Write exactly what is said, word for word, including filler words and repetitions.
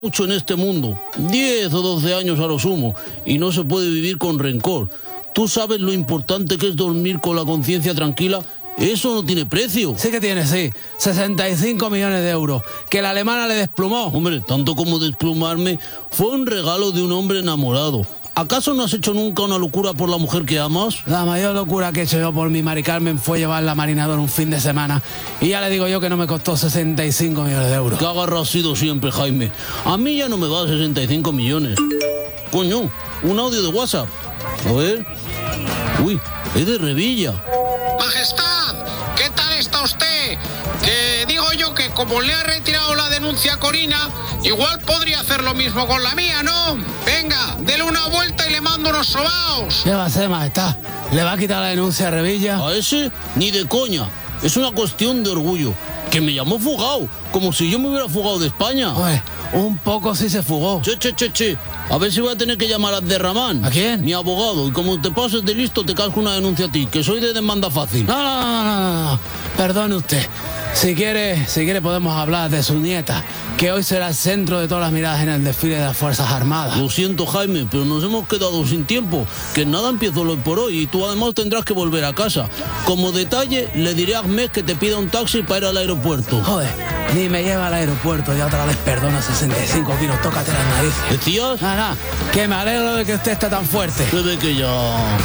mucho en este mundo, diez o doce años a lo sumo, y no se puede vivir con rencor. ¿Tú sabes lo importante que es dormir con la conciencia tranquila? Eso no tiene precio. Sí que tiene, sí. sesenta y cinco millones de euros. Que la alemana le desplumó. Hombre, tanto como desplumarme, fue un regalo de un hombre enamorado. ¿Acaso no has hecho nunca una locura por la mujer que amas? La mayor locura que he hecho yo por mi Mari Carmen fue llevarla a Marinador un fin de semana. Y ya le digo yo que no me costó sesenta y cinco millones de euros. Qué agarra has sido siempre, Jaime. A mí ya no me va sesenta y cinco millones. Coño, un audio de WhatsApp. A ver. Uy, es de Revilla. Majestad, ¿qué tal está usted? Que digo yo que como le ha retirado la denuncia a Corina, igual podría hacer lo mismo con la mía, ¿no? Venga, dele una vuelta y le mando unos sobaos. ¿Qué va a hacer, majestad? ¿Le va a quitar la denuncia a Revilla? A ese, ni de coña. Es una cuestión de orgullo. Que me llamó fugado, como si yo me hubiera fugado de España. Oye, un poco sí se fugó. Che, che, che, che. A ver si voy a tener que llamar a Derramán. ¿A quién? Mi abogado. Y como te pases de listo, te casco una denuncia a ti, que soy de demanda fácil. No, no, no, no, no, no. Perdone usted. Si quiere, si quiere podemos hablar de su nieta, que hoy será el centro de todas las miradas en el desfile de las Fuerzas Armadas. Lo siento, Jaime, pero nos hemos quedado sin tiempo, que nada empiezo hoy por hoy y tú además tendrás que volver a casa. Como detalle, le diré a Ahmed que te pida un taxi para ir al aeropuerto. Joder, ni me lleva al aeropuerto, ya otra vez perdona sesenta y cinco kilos, tócate las narices. ¿Decías? Nada, nada, que me alegro de que usted esté tan fuerte. Se ve que ya...